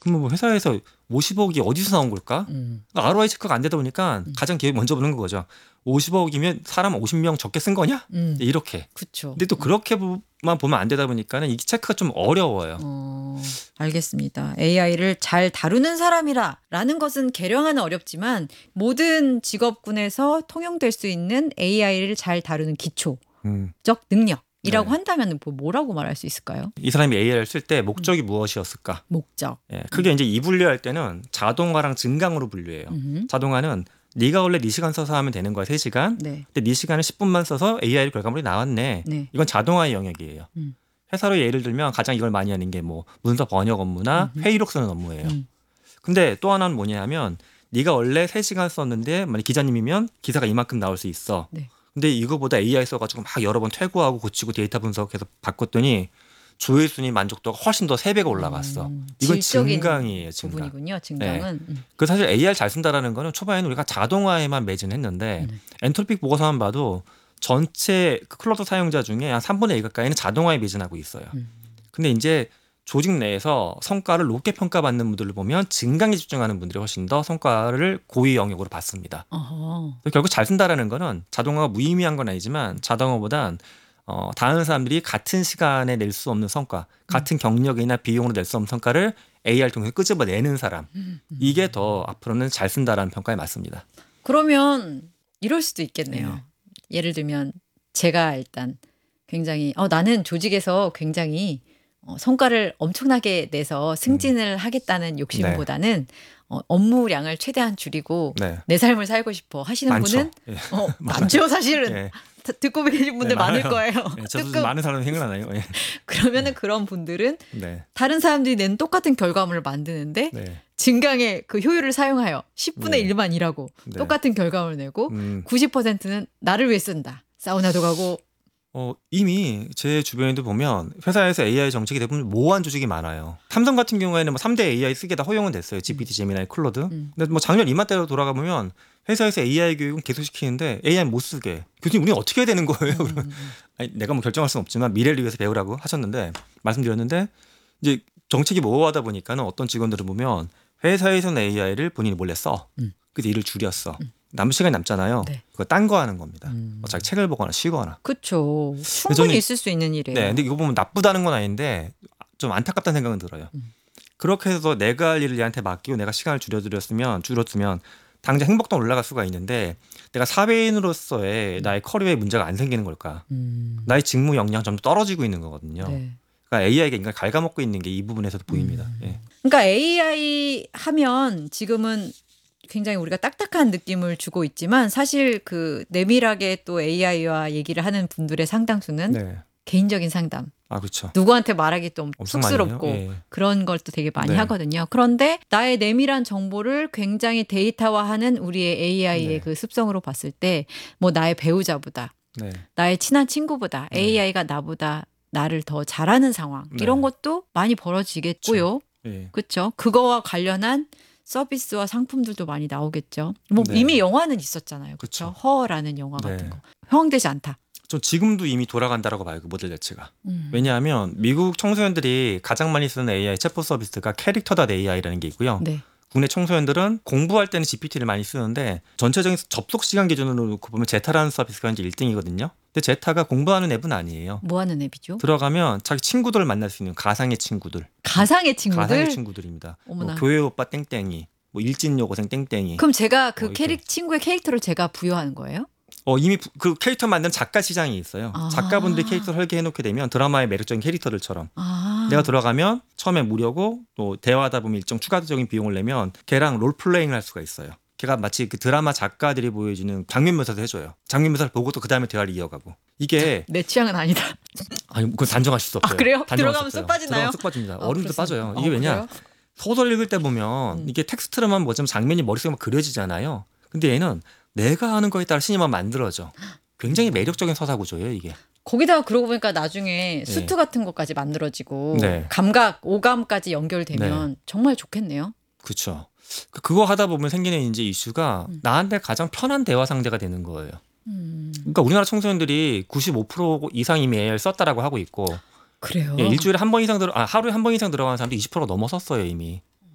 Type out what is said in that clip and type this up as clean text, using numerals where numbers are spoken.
그러면 뭐 회사에서 50억이 어디서 나온 걸까? 그러니까 ROI 체크가 안 되다 보니까 가장 기획 먼저 보는 거죠. 50억이면 사람 50명 적게 쓴 거냐? 이렇게. 그렇죠. 근데 또 그렇게만 보면 안 되다 보니까는 이 체크가 좀 어려워요. 알겠습니다. AI를 잘 다루는 사람이라는 것은 계량하는 어렵지만 모든 직업군에서 통용될 수 있는 AI를 잘 다루는 기초적 능력이라고 네. 한다면 뭐라고 말할 수 있을까요? 이 사람이 AI를 쓸 때 목적이 무엇이었을까? 목적. 예, 크게 이제 이 분류할 때는 자동화랑 증강으로 분류해요. 자동화는 네가 원래 네 시간 써서 하면 되는 거야, 3시간. 네. 근데 네 시간을 10분만 써서 AI 결과물이 나왔네. 네. 이건 자동화의 영역이에요. 회사로 예를 들면 가장 이걸 많이 하는 게 뭐 문서 번역 업무나 회의록 쓰는 업무예요. 근데 또 하나는 뭐냐 하면 네가 원래 3시간 썼는데 만약 기자님이면 기사가 이만큼 나올 수 있어. 네. 근데 이거보다 AI 써가지고 막 여러 번 퇴고하고 고치고 데이터 분석해서 바꿨더니 조회순위 만족도가 훨씬 더 3배가 올라갔어. 이건 질적인 증강이에요. 증강. 부분이군요. 증강은. 그 사실 AI 잘 쓴다라는 거는 초반에는 우리가 자동화에만 매진했는데 엔트로픽 보고서만 봐도 전체 클로드 사용자 중에 한 3분의 1 가까이는 자동화에 매진하고 있어요. 근데 이제 조직 내에서 성과를 높게 평가받는 분들을 보면 증강에 집중하는 분들이 훨씬 더 성과를 고위 영역으로 받습니다. 결국 잘 쓴다라는 거는 자동화가 무의미한 건 아니지만 자동화보단 다른 사람들이 같은 시간에 낼 수 없는 성과, 같은 경력이나 비용으로 낼 수 없는 성과를 AI를 통해서 끄집어내는 사람. 이게 더 앞으로는 잘 쓴다라는 평가에 맞습니다. 그러면 이럴 수도 있겠네요. 예를 들면 제가 일단 굉장히 나는 조직에서 굉장히 성과를 엄청나게 내서 승진을 하겠다는 욕심보다는 업무량을 최대한 줄이고 내 삶을 살고 싶어 하시는 많죠. 분은 많죠. 사실은 듣고 계신 분들 많을 거예요. 저도 많은 사람이 생각나요. 그러면은 그런 분들은 다른 사람들이 낸 똑같은 결과물을 만드는데 증강의 그 효율을 사용하여 10분의 1만 일하고 똑같은 결과물을 내고 90%는 나를 위해 쓴다. 사우나도 가고. 이미 제 주변에도 보면 회사에서 AI 정책이 대부분 모호한 조직이 많아요. 삼성 같은 경우에는 뭐 3대 AI 쓰게 다 허용은 됐어요. GPT, 제미나이, 클로드. 근데 뭐 작년 이맘때로 돌아가 보면 회사에서 AI 교육은 계속 시키는데 AI 못 쓰게. 교수님 우리는 어떻게 해야 되는 거예요? 그러면 아니, 내가 뭐 결정할 수는 없지만 미래를 위해서 배우라고 하셨는데 말씀드렸는데 이제 정책이 모호하다 보니까는 어떤 직원들을 보면 회사에서는 AI를 본인이 몰래 써. 그래서 일을 줄였어. 남은 시간이 남잖아요. 그거 딴 거 하는 겁니다. 자기 책을 보거나 쉬거나. 그렇죠. 충분히 있을 수 있는 일이에요. 근데 이거 보면 나쁘다는 건 아닌데 좀 안타깝다는 생각은 들어요. 그렇게 해서 내가 할 일을 얘한테 맡기고 내가 시간을 줄였으면 당장 행복도 올라갈 수가 있는데 내가 사회인으로서의 나의 커리어에 문제가 안 생기는 걸까? 나의 직무 역량 점점 떨어지고 있는 거거든요. 그러니까 AI가 인간을 갉아먹고 있는 게 이 부분에서도 보입니다. 그러니까 AI 하면 지금은 굉장히 우리가 딱딱한 느낌을 주고 있지만 사실 그 내밀하게 또 AI와 얘기를 하는 분들의 상당수는 개인적인 상담. 그렇죠. 누구한테 말하기 좀 쑥스럽고 그런 걸 또 되게 많이 하거든요. 그런데 나의 내밀한 정보를 굉장히 데이터화하는 우리의 AI의 그 습성으로 봤을 때 뭐 나의 배우자보다 나의 친한 친구보다 AI가 나보다 나를 더 잘하는 상황 이런 것도 많이 벌어지겠고요. 그렇죠. 그거와 관련한 서비스와 상품들도 많이 나오겠죠. 뭐 이미 영화는 있었잖아요. 그렇죠. 허라는 영화 같은 거. 허용되지 않다. 전 지금도 이미 돌아간다라고 봐요. 그 모델 자체가. 왜냐하면 미국 청소년들이 가장 많이 쓰는 AI 챗봇 서비스가 캐릭터.AI라는 게 있고요. 국내 청소년들은 공부할 때는 GPT를 많이 쓰는데 전체적인 접속 시간 기준으로 놓고 보면 제타라는 서비스가 이제 1등이거든요. 근데 제타가 공부하는 앱은 아니에요. 뭐 하는 앱이죠? 들어가면 자기 친구들을 만날 수 있는 가상의 친구들. 가상의 친구들? 가상의 친구들입니다. 뭐 교회 오빠 땡땡이, 뭐 일진 여고생 땡땡이. 그럼 제가 그 친구의 캐릭터를 제가 부여하는 거예요? 이미 그 캐릭터 만든 작가 시장이 있어요. 작가분들이 캐릭터를 설계해놓게 되면 드라마의 매력적인 캐릭터들처럼 내가 들어가면 처음에 무료고 또 대화하다 보면 일정 추가적인 비용을 내면 걔랑 롤플레잉을 할 수가 있어요. 걔가 마치 그 드라마 작가들이 보여주는 장면 묘사도 해줘요. 장면 묘사를 보고 또 그 다음에 대화를 이어가고. 이게 내 취향은 아니다. 아니 그건 단정하실 수 없어요. 그래요? 들어가면 쑥 빠지나요? 들어가면 쑥 빠집니다. 어른도 빠져요. 이게 왜냐? 소설 읽을 때 보면 이게 텍스트로만 보자면 장면이 머릿속에 막 그려지잖아요. 근데 얘는 내가 하는 거에 따라 신이만 만들어져. 굉장히 매력적인 서사 구조예요, 이게. 거기다가 그러고 보니까 나중에 수트 같은 것까지 만들어지고 감각, 오감까지 연결되면 정말 좋겠네요. 그렇죠. 그거 하다 보면 생기는 이제 이슈가 나한테 가장 편한 대화 상대가 되는 거예요. 그러니까 우리나라 청소년들이 95% 이상 이미 AI를 썼다라고 하고 있고 그래요? 일주일에 한 번 이상 하루에 한 번 이상 들어가는 사람도 20%가 넘어섰어요, 이미.